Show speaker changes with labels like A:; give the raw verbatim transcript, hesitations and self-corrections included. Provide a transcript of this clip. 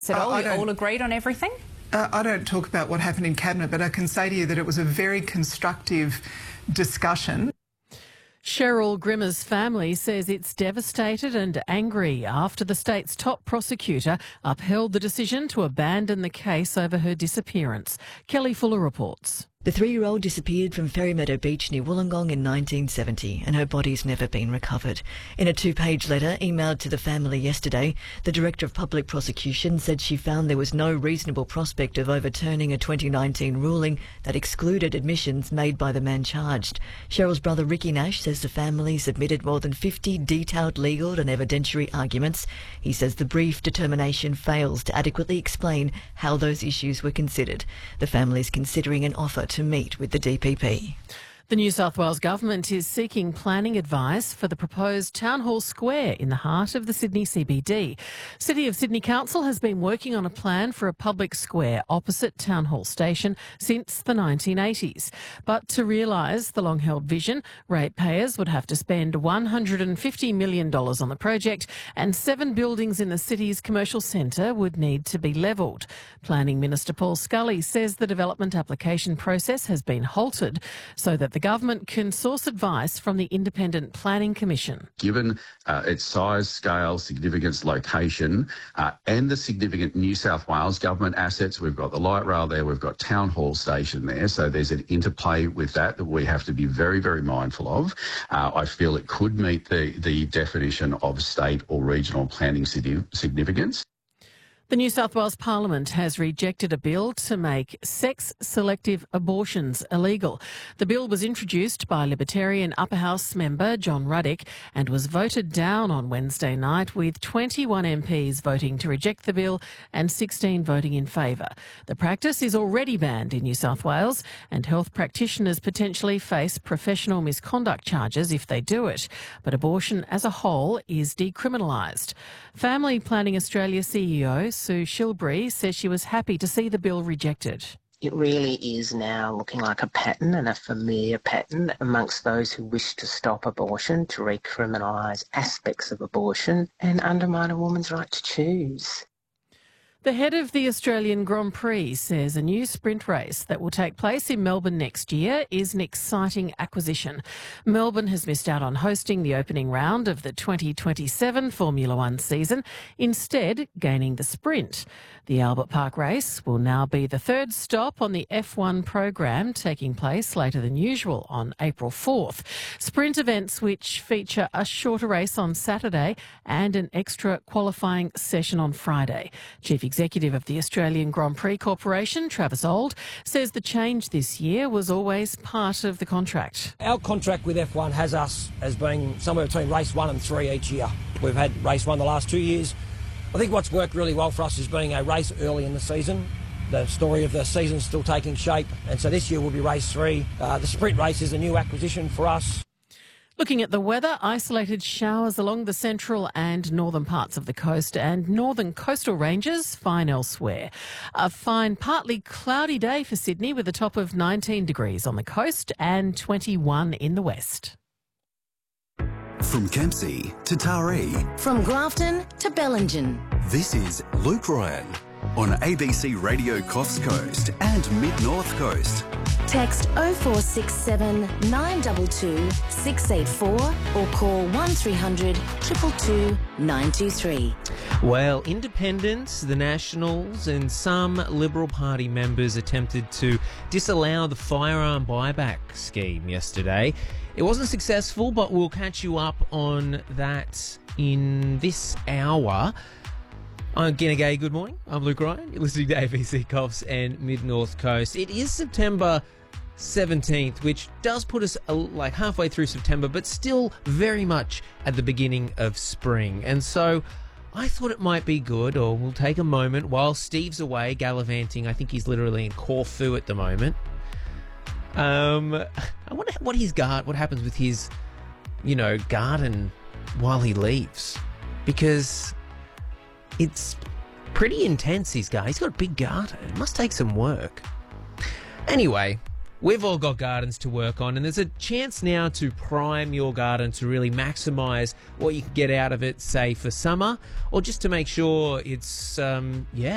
A: Is it all, uh, all agreed on everything?
B: Uh, I don't talk about what happened in Cabinet, but I can say to you that it was a very constructive discussion.
C: Cheryl Grimmer's family says it's devastated and angry after the state's top prosecutor upheld the decision to abandon the case over her disappearance. Kelly Fuller reports.
D: The three-year-old disappeared from Ferrymeadow Beach near Wollongong in nineteen seventy and her body's never been recovered. In a two-page letter emailed to the family yesterday, the Director of Public Prosecution said she found there was no reasonable prospect of overturning a twenty nineteen ruling that excluded admissions made by the man charged. Cheryl's brother Ricky Nash says the family submitted more than fifty detailed legal and evidentiary arguments. He says the brief determination fails to adequately explain how those issues were considered. The family is considering an offer to meet with the D P P.
C: The New South Wales Government is seeking planning advice for the proposed Town Hall Square in the heart of the Sydney C B D. City of Sydney Council has been working on a plan for a public square opposite Town Hall Station since the nineteen eighties. But to realise the long-held vision, ratepayers would have to spend one hundred fifty million dollars on the project, and seven buildings in the city's commercial centre would need to be levelled. Planning Minister Paul Scully says the development application process has been halted so that the government can source advice from the Independent Planning Commission.
E: Given uh, its size, scale, significance, location, uh, and the significant New South Wales government assets, we've got the light rail there, we've got Town Hall Station there, so there's an interplay with that that we have to be very, very mindful of. Uh, I feel it could meet the, the definition of state or regional planning significance.
C: The New South Wales Parliament has rejected a bill to make sex-selective abortions illegal. The bill was introduced by Libertarian Upper House member John Ruddick and was voted down on Wednesday night, with twenty-one M Ps voting to reject the bill and sixteen voting in favour. The practice is already banned in New South Wales, and health practitioners potentially face professional misconduct charges if they do it. But abortion as a whole is decriminalised. Family Planning Australia C E O Sue Shilbury says she was happy to see the bill rejected.
F: It really is now looking like a pattern, and a familiar pattern amongst those who wish to stop abortion, to recriminalise aspects of abortion and undermine a woman's right to choose.
C: The head of the Australian Grand Prix says a new sprint race that will take place in Melbourne next year is an exciting acquisition. Melbourne has missed out on hosting the opening round of the twenty twenty-seven Formula One season, instead gaining the sprint. The Albert Park race will now be the third stop on the F one program, taking place later than usual on April fourth. Sprint events which feature a shorter race on Saturday and an extra qualifying session on Friday. Chief Executive of the Australian Grand Prix Corporation, Travis Auld, says the change this year was always part of the contract.
G: Our contract with F one has us as being somewhere between race one and three each year. We've had race one the last two years. I think what's worked really well for us is being a race early in the season. The story of the season's still taking shape, and so this year will be race three. Uh, the sprint race is a new acquisition for us.
C: Looking at the weather, isolated showers along the central and northern parts of the coast, and northern coastal ranges, fine elsewhere. A fine, partly cloudy day for Sydney with a top of nineteen degrees on the coast and twenty-one in the west.
H: From Kempsey to Taree.
I: From Grafton to Bellingen.
H: This is Luke Ryan on A B C Radio Coffs Coast and Mid-North Coast.
I: Text oh four six seven, nine two two, six eight four or call one three hundred, two two two, nine two three.
J: Well, independents, the Nationals and some Liberal Party members attempted to disallow the firearm buyback scheme yesterday. It wasn't successful, but we'll catch you up on that in this hour. I'm Gina Gay, good morning. I'm Luke Ryan. You're listening to A B C Coffs and Mid-North Coast. It is September seventeenth, which does put us uh, like halfway through September, but still very much at the beginning of spring. And so I thought it might be good, or we'll take a moment while Steve's away gallivanting. I think he's literally in Corfu at the moment. Um, I wonder what his guard, what happens with his, you know, garden while he leaves, because it's pretty intense, his guy. He's got a big garden. It must take some work. Anyway, we've all got gardens to work on, and there's a chance now to prime your garden to really maximise what you can get out of it, say, for summer, or just to make sure it's, um, yeah,